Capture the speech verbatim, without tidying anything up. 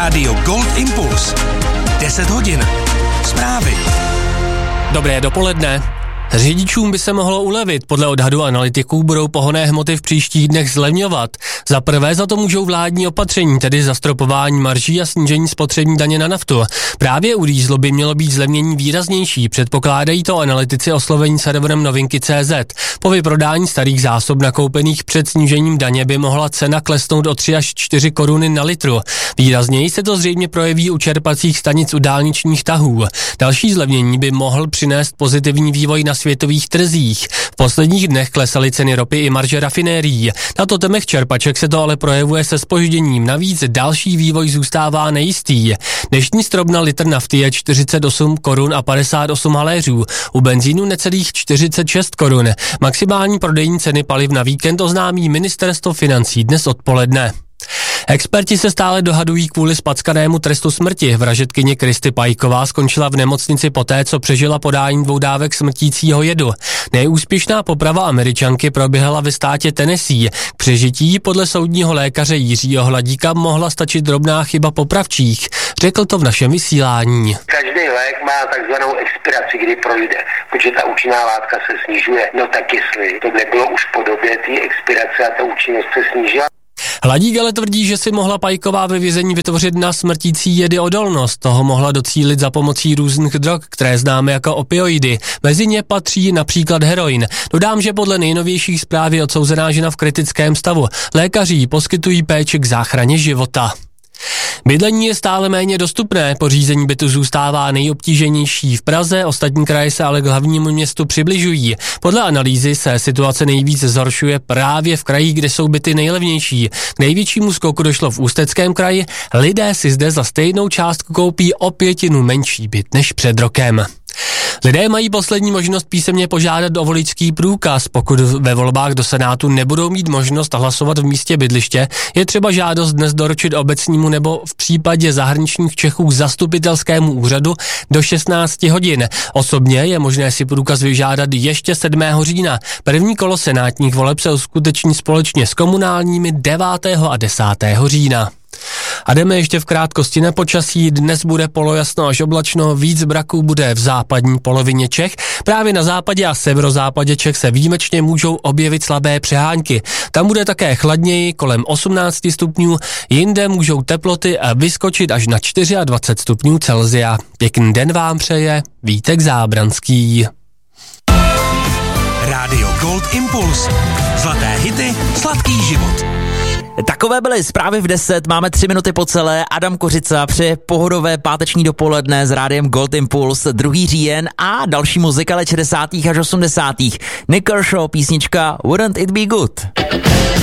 Rádio Gold Impuls. deset hodin. Zprávy. Dobré dopoledne. Řidičům by se mohlo ulevit. Podle odhadu analytiků budou pohonné hmoty v příštích dnech zlevňovat. Za prvé za to můžou vládní opatření, tedy zastropování marží a snížení spotřební daně na naftu. Právě u dieselu by mělo být zlevnění výraznější, předpokládají to analytici oslovení serverem novinky tečka cé zet. Po vyprodání starých zásob nakoupených před snížením daně by mohla cena klesnout o tři až čtyři koruny na litru. Výrazněji se to zřejmě projeví u čerpacích stanic u dálničních tahů. Další zlevnění by mohl přinést pozitivní vývoj na světových trzích. V posledních dnech klesaly ceny ropy i marže rafinérií. Na totemech čerpaček se to ale projevuje se zpožděním. Navíc další vývoj zůstává nejistý. Dnešní strop na litr nafty je čtyřicet osm korun a padesát osm haléřů. U benzínu necelých čtyřicet šest korun. Maximální prodejní ceny paliv na víkend oznámí ministerstvo financí dnes odpoledne. Experti se stále dohadují kvůli spackanému trestu smrti. Vražedkyně Kristy Pajková skončila v nemocnici poté, co přežila podání dvou dávek smrtícího jedu. Nejúspěšná poprava Američanky proběhla ve státě Tennessee. K přežití podle soudního lékaře Jiřího Hladíka mohla stačit drobná chyba popravčích. Řekl to v našem vysílání. Každý lék má takzvanou expiraci, kdy projde, protože ta účinná látka se snižuje. No tak jestli to nebylo už po době té expirace a ta účinnost se snížila. Hladík ale tvrdí, že si mohla Pajková ve vězení vytvořit na smrtící jedy odolnost. Toho mohla docílit za pomocí různých drog, které známe jako opioidy. Mezi ně patří například heroin. Dodám, že podle nejnovějších zpráv je odsouzená žena v kritickém stavu. Lékaři jí poskytují péči k záchraně života. Bydlení je stále méně dostupné, pořízení bytu zůstává nejobtíženější v Praze, ostatní kraje se ale k hlavnímu městu přibližují. Podle analýzy se situace nejvíc zhoršuje právě v krajích, kde jsou byty nejlevnější. K největšímu skoku došlo v Ústeckém kraji, lidé si zde za stejnou částku koupí o pětinu menší byt než před rokem. Lidé mají poslední možnost písemně požádat o voličský průkaz. Pokud ve volbách do Senátu nebudou mít možnost hlasovat v místě bydliště, je třeba žádost dnes doručit obecnímu nebo v případě zahraničních Čechů zastupitelskému úřadu do šestnácti hodin. Osobně je možné si průkaz vyžádat ještě sedmého října. První kolo senátních voleb se uskuteční společně s komunálními devátého a desátého října. A jdeme ještě v krátkosti na počasí. Dnes bude polojasno až oblačno, víc mraků bude v západní polovině Čech. Právě na západě a severozápadě Čech se výjimečně můžou objevit slabé přehánky. Tam bude také chladněji, kolem osmnáct stupňů, jinde můžou teploty vyskočit až na dvacet čtyři stupňů Celsia. Pěkný den vám přeje Vítek Zábranský. Rádio Gold Impuls. Zlaté hity, sladký život. Takové byly zprávy v deset, máme tři minuty po celé. Adam Kořica přeje pohodové páteční dopoledne s rádiem Gold Impuls, druhý říjen a další muzika let šedesátých až osmdesátých. Nick Kershaw, písnička Wouldn't It Be Good.